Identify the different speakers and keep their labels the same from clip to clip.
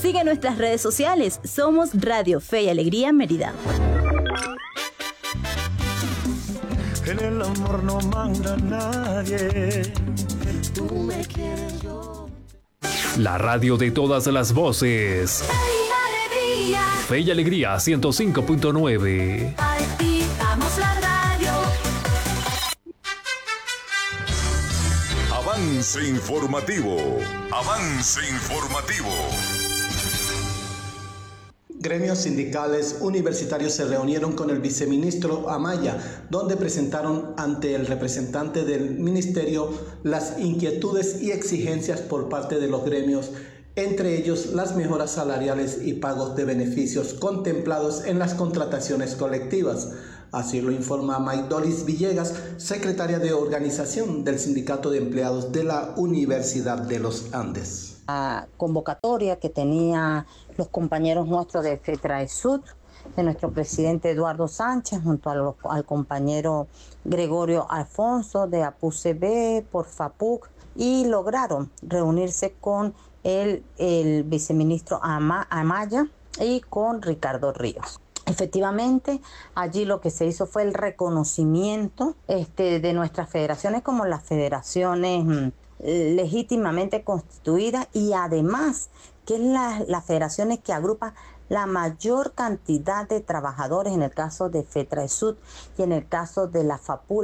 Speaker 1: Sigue nuestras redes sociales. Somos Radio Fe y Alegría Mérida.
Speaker 2: En el amor no manda nadie. Tú me quieres, yo.
Speaker 3: La radio de todas las voces. Fe y Alegría 105.9.
Speaker 4: Palpitamos la radio.
Speaker 5: Avance informativo. Avance informativo.
Speaker 6: Gremios sindicales universitarios se reunieron con el viceministro Amaya, donde presentaron ante el representante del ministerio las inquietudes y exigencias por parte de los gremios, entre ellos las mejoras salariales y pagos de beneficios contemplados en las contrataciones colectivas. Así lo informa Maidolis Villegas, secretaria de organización del Sindicato de Empleados de la Universidad de los Andes.
Speaker 7: La convocatoria que tenía los compañeros nuestros de FETRAESUD, de nuestro presidente Eduardo Sánchez, junto al compañero Gregorio Alfonso de APUCB, por FAPUC, y lograron reunirse con el viceministro Amaya y con Ricardo Ríos. Efectivamente, allí lo que se hizo fue el reconocimiento de nuestras federaciones como las federaciones legítimamente constituidas, y además que es las federaciones que agrupan la mayor cantidad de trabajadores, en el caso de FETRAESUD y en el caso de la FAPU,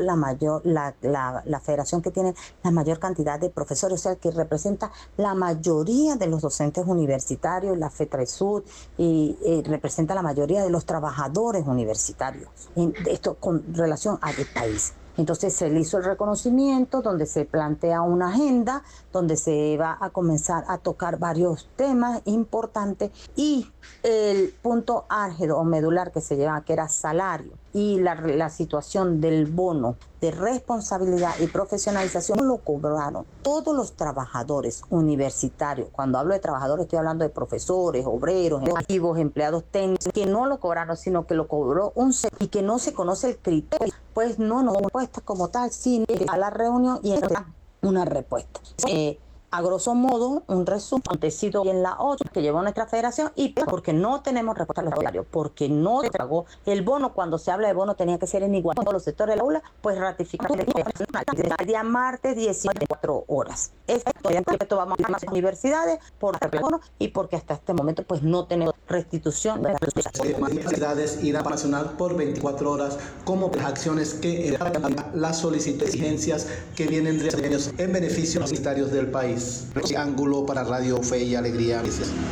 Speaker 7: la federación que tiene la mayor cantidad de profesores, o sea, que representa la mayoría de los docentes universitarios, la FETRAESUD, y representa la mayoría de los trabajadores universitarios, esto con relación al país. Entonces se le hizo el reconocimiento, donde se plantea una agenda, donde se va a comenzar a tocar varios temas importantes, y el punto álgido o medular que se llevaba, que era salario, y la situación del bono de responsabilidad y profesionalización, lo cobraron todos los trabajadores universitarios. Cuando hablo de trabajadores estoy hablando de profesores, obreros, activos, empleados técnicos, que no lo cobraron, sino que lo cobró un sector y que no se conoce el criterio, pues no respuesta como tal, sino a la reunión y una respuesta. A grosso modo, un resumen acontecido en la otra que llevó nuestra federación, y porque no tenemos respuesta a los salarios, porque no se pagó el bono. Cuando se habla de bono tenía que ser en igual en todos los sectores del aula, pues ratificar el día martes 24 horas. Esto vamos a las universidades por el bono y porque hasta este momento pues no tenemos restitución de
Speaker 6: las universidades irán a nacional por 24 horas como las acciones que las solicitudes y exigencias que vienen de ellos en beneficio de los universitarios del país. Ángulo para Radio Fe y Alegría.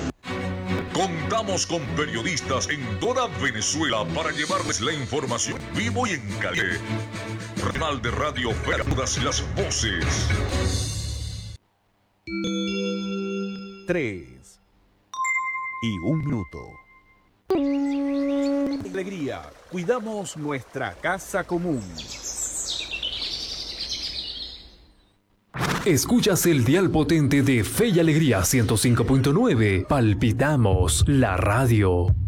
Speaker 5: Contamos con periodistas en toda Venezuela para llevarles la información vivo y en calidad. Regional de Radio Fe, todas las voces.
Speaker 8: 3:01. Alegría, cuidamos nuestra casa común.
Speaker 3: Escuchas el dial potente de Fe y Alegría 105.9. Palpitamos la radio.